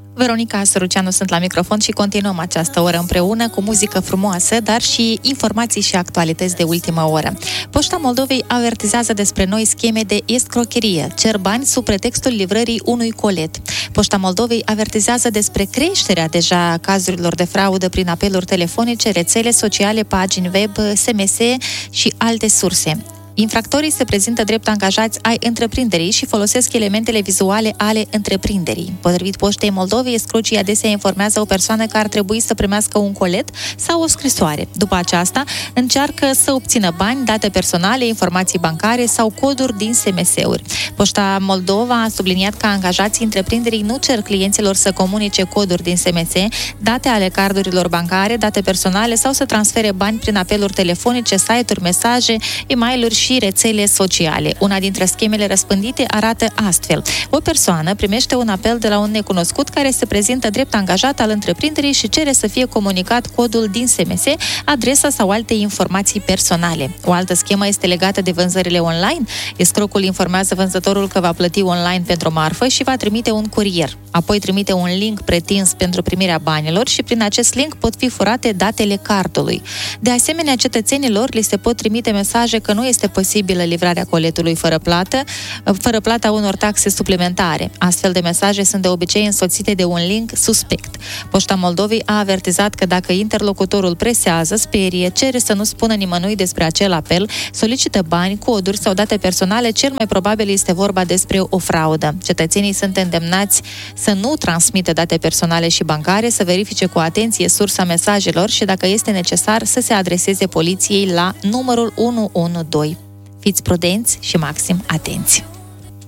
Veronica Săruceanu sunt la microfon și continuăm această oră împreună cu muzică frumoasă, dar și informații și actualități de ultimă oră. Poșta Moldovei avertizează despre noi scheme de escrocherie. Cer bani sub pretextul livrării unui colet. Poșta Moldovei avertizează despre creșterea deja cazurilor de fraudă prin apeluri telefonice, rețele sociale, pagini web, SMS și alte surse. Infractorii se prezintă drept angajați ai întreprinderii și folosesc elementele vizuale ale întreprinderii. Potrivit Poștei Moldovei, escrocii adesea informează o persoană că ar trebui să primească un colet sau o scrisoare. După aceasta, încearcă să obțină bani, date personale, informații bancare sau coduri din SMS-uri. Poșta Moldova a subliniat că angajații întreprinderii nu cer clienților să comunice coduri din SMS, date ale cardurilor bancare, date personale sau să transfere bani prin apeluri telefonice, site-uri, mesaje, e-mail-uri și rețele sociale. Una dintre schemele răspândite arată astfel. O persoană primește un apel de la un necunoscut care se prezintă drept angajat al întreprinderii și cere să fie comunicat codul din SMS, adresa sau alte informații personale. O altă schemă este legată de vânzările online. Escrocul informează vânzătorul că va plăti online pentru o marfă și va trimite un curier. Apoi trimite un link pretins pentru primirea banilor și prin acest link pot fi furate datele cardului. De asemenea, cetățenilor li se pot trimite mesaje că nu este posibilă livrarea coletului fără plata unor taxe suplimentare. Astfel de mesaje sunt de obicei însoțite de un link suspect. Poșta Moldovei a avertizat că dacă interlocutorul presează, sperie, cere să nu spună nimănui despre acel apel, solicită bani, coduri sau date personale, cel mai probabil este vorba despre o fraudă. Cetățenii sunt îndemnați să nu transmită date personale și bancare, să verifice cu atenție sursa mesajelor și, dacă este necesar, să se adreseze poliției la numărul 112. Fiți prudenți și maxim atenți!